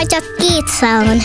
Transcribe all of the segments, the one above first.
Raadio Kiidsaun.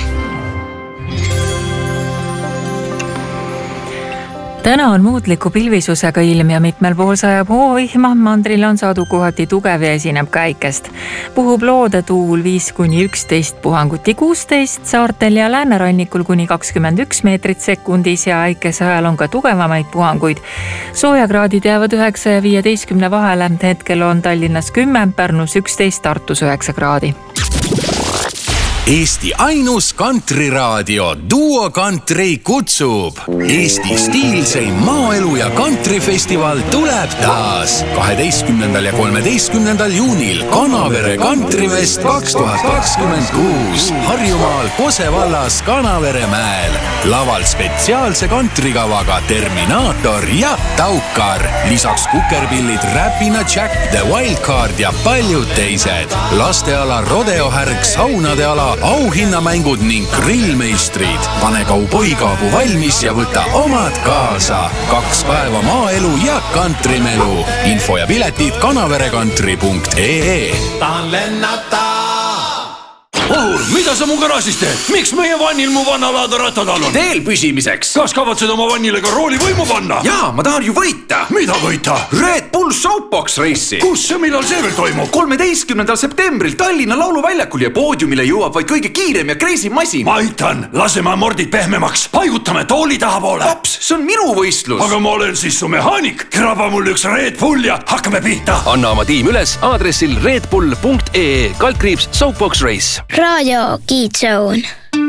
Täna on muutliku pilvisusega ilm ja mitmel pool sajab hoovihma, mandril on sadu kohati tugev ja esineb käikest. Puhub loodetuul 5-11, puhanguti 16, saartel ja läänerannikul kuni 21 meetrit sekundis ja äikese ajal on ka tugevamaid puhanguid. Soojakraadid jäävad 9 ja 15 vahele, hetkel on Tallinnas 10, Pärnus 11, Tartus 9 kraadi. Eesti ainus kantriraadio Duo Country kutsub. Eesti stiilseim maaelu ja kantrifestival tuleb taas 12. ja 13. juunil Kanavere Kantrifest 2026 Harjumaal Kose vallas Kanaveremäel. Laval spetsiaalse kantrikavaga Terminaator ja Taukar. Lisaks kukerpillid Räpina Jack, The Wildcard ja paljud teised. Lasteala rodeohärg, saunade ala, auhinnamängud ning grillmeistrid. Pane kauboikaabu valmis ja võta omad kaasa. 2 päeva maaelu ja kantrimelu. Info ja piletid kanaverekantri.ee. Tahan lennata! Ohur, mida sa mu garaažis teed? Miks meie vannil mu vannalaada rattad all on? Teel püsimiseks. Kas kavatsed oma vannile ka rooli võimu panna? Jaa, ma tahan ju võita. Mida võita? Red Bull Soapbox Race'i. Kus ja millal see veel toimub? 13. septembril Tallinna lauluväljakul ja poodiumile jõuab vaid kõige kiirem ja crazy masin. Ma aitan, laseme mordid pehmemaks. Paigutame tooli taha poole. Paps, see on minu võistlus. Aga ma olen siis su mehaanik. Kraba mul üks Red Bull ja hakkame pihta. Anna oma tiim üles aadressil redbull.ee /Soapbox Race. Raadio Kiidsaun.